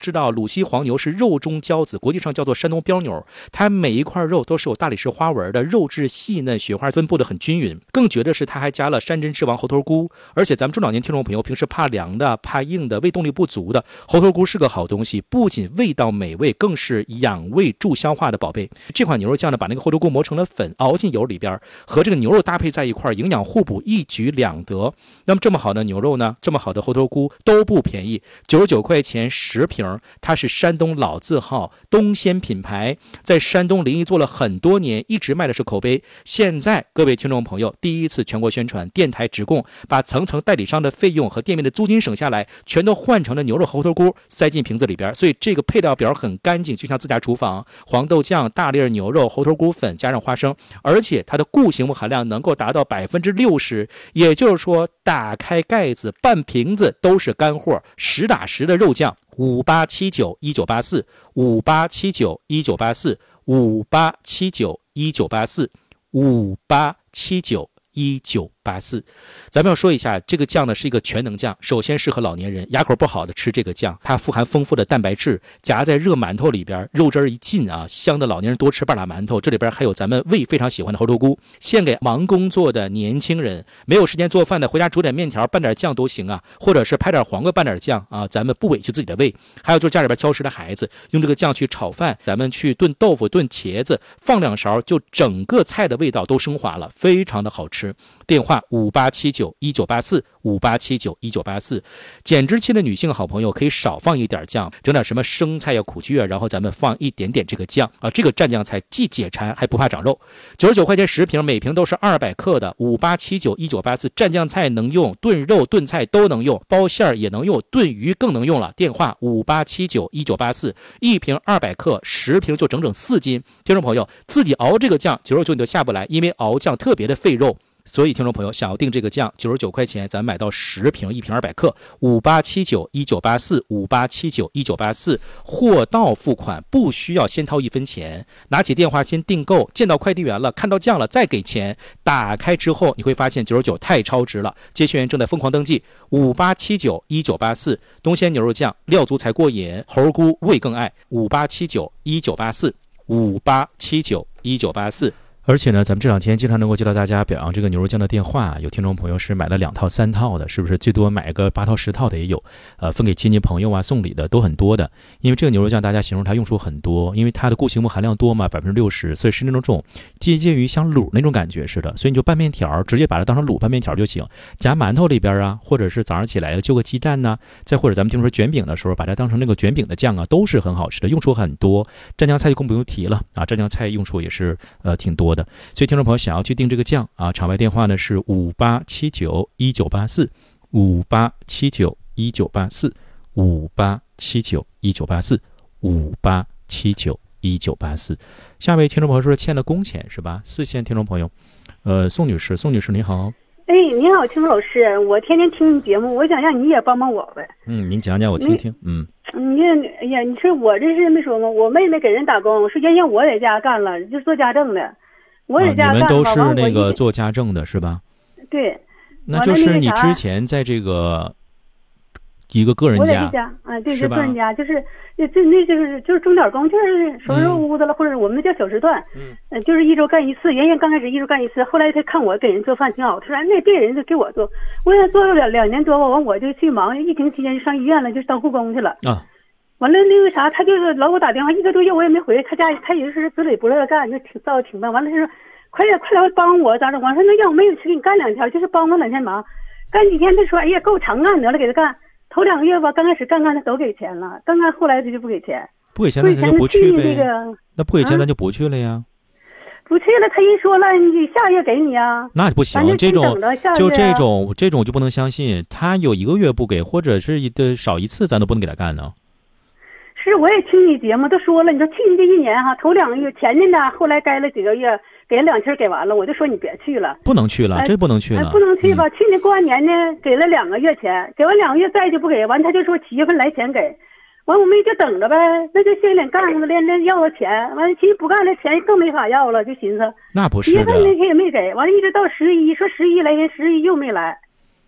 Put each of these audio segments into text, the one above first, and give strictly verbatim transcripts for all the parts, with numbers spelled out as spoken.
知道鲁西黄牛是肉中骄子，国际上叫做山东膘牛，它每一块肉都是有大理石花纹的，肉质细嫩，雪花分布的很均匀。更绝的是它还加了山珍之王猴头菇，而且咱们中老年听众朋友平时怕凉的、怕硬的、胃动力不足的，猴头菇是个好东西，不仅味道美味，更是养胃助消化的宝贝。这款牛肉酱呢，把那个猴头菇磨成了粉，熬进油里边，和这个牛肉搭配在一块，营养互补，一举两得。那么这么好的牛肉呢，这么好的猴头菇都不便宜，九十九块钱十瓶，它是山东老字号东鲜品牌，在山东临沂做了很多年，一直卖的是口碑。现在各位听众朋友第一次全国宣传，电台直供，把层层代理商的费用和店面的租金省下来，全都换成了牛肉猴头菇，塞进瓶子里边，所以这个配料表很干净，就像自家厨房。黄豆酱、大粒牛肉、猴头菇粉加上花生，而且它的固形物含量能够达到百分之六十，也就是说打开盖子半瓶子都是干货，实打实的肉酱。五八七九一九八四，五八七九一九八四，五八七九一九八四，五八七九一九八四。咱们要说一下，这个酱呢是一个全能酱，首先适合老年人，牙口不好的吃这个酱，它富含丰富的蛋白质，夹在热馒头里边，肉汁一进啊，香的老年人多吃半拉馒头。这里边还有咱们胃非常喜欢的猴头菇，献给忙工作的年轻人，没有时间做饭的，回家煮点面条拌点酱都行啊，或者是拍点黄瓜拌点酱啊，咱们不委屈自己的胃。还有就是家里边挑食的孩子，用这个酱去炒饭，咱们去炖豆腐、炖茄子，放两勺，就整个菜的味道都升华了，非常的好吃。电话五八七九一九八四，五八七九一九八四。减脂期的女性好朋友可以少放一点酱，整点什么生菜呀、苦苣啊，然后咱们放一点点这个酱啊，这个蘸酱菜既解馋还不怕长肉。九十九块钱十瓶，每瓶都是二百克的。五八七九一九八四，蘸酱菜能用，炖肉炖菜都能用，包馅儿也能用，炖鱼更能用了。电话五八七九一九八四，一瓶二百克，十瓶就整整四斤。听众朋友自己熬这个酱，九十九你都下不来，因为熬酱特别的费肉。所以听众朋友想要订这个酱，九十九块钱咱买到十瓶，一瓶二百克。五八七九一九八四，五八七九一九八四，货到付款，不需要先掏一分钱，拿起电话先订购，见到快递员了，看到酱了再给钱。打开之后你会发现九十九太超值了，接线员正在疯狂登记。五八七九一九八四，东鲜牛肉酱，料足才过瘾，猴菇味更爱。五八七九一九八四，五八七九一九八四。而且呢，咱们这两天经常能够接到大家表扬这个牛肉酱的电话，有听众朋友是买了两套三套的，是不是最多买个八套十套的也有，呃，分给亲戚朋友啊，送礼的都很多的。因为这个牛肉酱大家形容它用处很多，因为它的固形物含量多嘛，百分之六十，所以是那种种接近于像卤那种感觉似的，所以你就拌面条，直接把它当成卤拌面条就行，夹馒头里边啊，或者是早上起来就个鸡蛋呐、啊，再或者咱们听说卷饼的时候，把它当成那个卷饼的酱啊，都是很好吃的，用处很多。蘸酱菜就更不用提了啊，蘸酱菜用处也是呃挺多的。所以听众朋友想要去订这个酱啊，场外电话呢是五八七九一九八四，五八七九一九八四，五八七九一九八四，五八七九一九八四。下位听众朋友说欠了工钱是吧？四线听众朋友，呃，宋女士，宋女士您好。 哎，你好，青老师，我天天听你节目，我想让你也帮帮我呗。 嗯，您讲讲我听听。嗯。 你哎呀，你说我这是没说吗？我妹妹给人打工，是原先我在家干了，就是做家政的。我在家干、啊、 你们都是那个做家政的是吧？ 对。 那就是你之前在这个一个个人家。 我在这家啊，对，是个人家，就是这那就是就是钟点工，就是收拾屋子了、嗯，或者我们叫小时段。嗯。呃，就是一周干一次，原先刚开始一周干一次，后来他看我给人做饭挺好，他说那别人就给我做，我也做了两两年多吧，完我就去忙，疫情期间就上医院了，就当护工去了。啊。完了那个啥，他就是老给我打电话，一个多月我也没回他家，他也是嘴里不乐意干，就挺造挺办。完了他说快点快来帮我咋整？我说那要我没有去给你干两天，就是帮我两天忙，干几天他说哎呀够长干得了，给他干。头两个月吧，刚开始干干他都给钱了，刚干后来他就不给钱。 不给钱那就不去呗。 这个、 那不给钱咱就不去了呀。啊、 不去了，他一说了你下月给你啊。 那不行，这种就这种这种就不能相信，他有一个月不给，或者是一的少一次，咱都不能给他干呢。 是，我也听你节目都说了，你说去年这一年哈，头两个月前年呢，后来该了几个月，给了两期给完了，我就说你别去了， 不能去了，呃、这不能去了， 呃、不能去吧、嗯？去年过完年呢，给了两个月钱，给完两个月再就不给，完他就说七月份来钱给，完我们就等着呗，那就先连干了，连连要了钱，完了其实不干了钱更没法要了，就寻思那不是七月份那天也没给，完了一直到十一，说十一来天，十一又没来。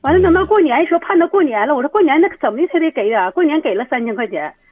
完了等到过年说盼到过年了，我说过年那怎么的才得给呀？过年给了三千块钱，